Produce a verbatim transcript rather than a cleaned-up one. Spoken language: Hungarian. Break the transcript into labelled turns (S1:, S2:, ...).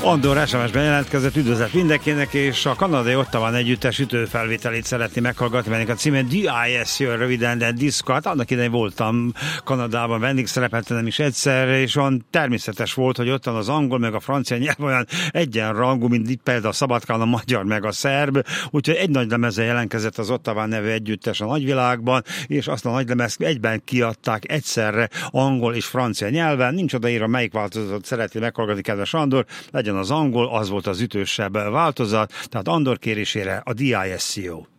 S1: Andor es em es-ben jelentkezett, üdvözlet mindenkinek, és a kanadai Ottawa együttes ütőfelvételét szeretné meghallgatni, mert a címe dé i es jön röviden, de diszko. Hát annak idején voltam Kanadában, vendégszerepeltem is egyszer, és olyan természetes volt, hogy ottan az angol meg a francia nyelv olyan egyenrangú, mint itt például a Szabadkán a magyar meg a szerb, úgyhogy egy nagy lemezen jelentkezett az Ottawa nevű együttes a nagyvilágban, és azt a nagy lemezt egyben kiadták egyszerre angol és francia nyelven. Nincs odaírva, melyik változatot szereti meghallgatni, kedves Andor, legyen az angol, az volt az ütősebb változat, tehát Andor kérésére a dé i es jó.